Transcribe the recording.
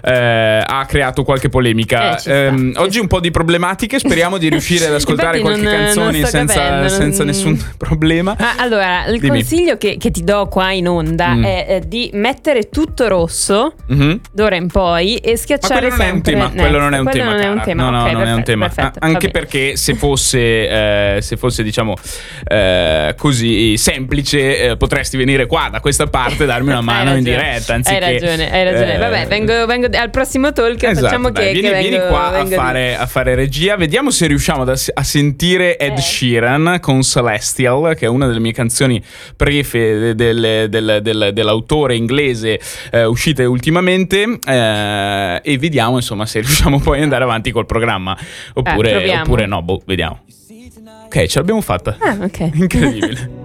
ha creato qualche polemica. Oggi un po' di problematiche, speriamo di riuscire ad ascoltare qualche canzone senza nessun problema. Allora, il consiglio che ti do qua in onda è di mettere tutto rosso d'ora in poi e schiacciare sempre. Quello non è un tema. Non è un tema. No, okay, non è un tema. Perfetto, anche perché se fosse diciamo così semplice, potresti venire qua da questa parte e darmi una mano in diretta. Anziché, hai ragione. Vabbè, vengo al prossimo talk. Esatto, facciamo dai, vieni qua a fare regia. Vediamo se riusciamo a sentire Ed Sheeran con Celestial, che è una delle mie canzoni prefe dell'autore inglese uscite ultimamente, e vediamo insomma se riusciamo poi ad andare avanti col programma oppure no, vediamo. Ok, ce l'abbiamo fatta. Ok. Incredibile.